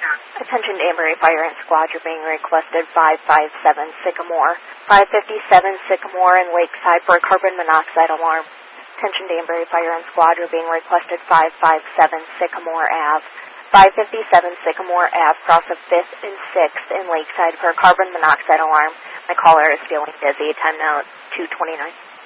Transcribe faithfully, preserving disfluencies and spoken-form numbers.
Attention Danbury Fire and Squad, you're being requested five five seven Sycamore. five fifty-seven Sycamore in Lakeside for a carbon monoxide alarm. Attention Danbury Fire and Squad, you're being requested five five seven Sycamore Ave. five fifty-seven Sycamore Ave, cross of fifth and sixth in Lakeside for a carbon monoxide alarm. My caller is feeling dizzy, time now two twenty-nine.